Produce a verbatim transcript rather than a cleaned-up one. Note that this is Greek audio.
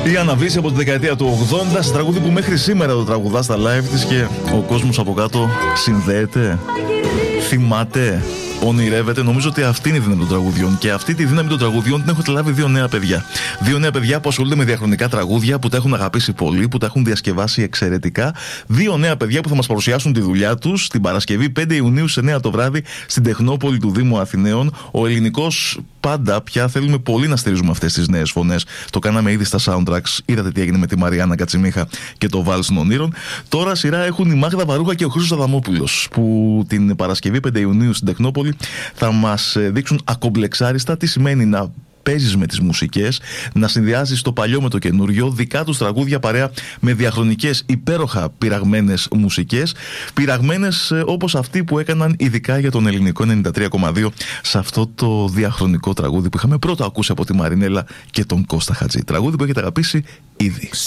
Η Άννα Βύση από τη δεκαετία του ογδόντα, σε τραγούδι που μέχρι σήμερα το τραγουδά στα live της και ο κόσμος από κάτω συνδέεται, θυμάται, ονειρεύεται. Νομίζω ότι αυτή είναι η δύναμη των τραγουδιών. Και αυτή τη δύναμη των τραγουδιών την έχουν καταλάβει δύο νέα παιδιά. Δύο νέα παιδιά που ασχολούνται με διαχρονικά τραγούδια, που τα έχουν αγαπήσει πολύ, που τα έχουν διασκευάσει εξαιρετικά. Δύο νέα παιδιά που θα μας παρουσιάσουν τη δουλειά τους την Παρασκευή πέντε Ιουνίου σε εννιά το βράδυ στην Τεχνόπολη του Δήμου Αθηναίων. Ο ελληνικός πάντα πια θέλουμε πολύ να στηρίζουμε αυτές τις νέες φωνές. Το κάναμε ήδη στα soundtracks. Είδατε τι έγινε με τη Μαριάννα Κατσιμίχα και το Βάλς των Ονείρων. Τώρα σειρά έχουν η Μάγδα Βαρούχα και ο Χρήστος Αδαμόπουλος, που την Παρασκευή πέντε Ιουνίου στην Τεχνόπολη θα μας δείξουν ακομπλεξάριστα τι σημαίνει να παίζεις με τις μουσικές, να συνδυάζεις το παλιό με το καινούριο, δικά τους τραγούδια παρέα με διαχρονικές υπέροχα πειραγμένες μουσικές, πειραγμένες όπως αυτή που έκαναν ειδικά για τον ελληνικό ενενήντα τρία κόμμα δύο σε αυτό το διαχρονικό τραγούδι που είχαμε πρώτα ακούσει από τη Μαρινέλα και τον Κώστα Χατζή. Τραγούδι που έχετε αγαπήσει ήδη.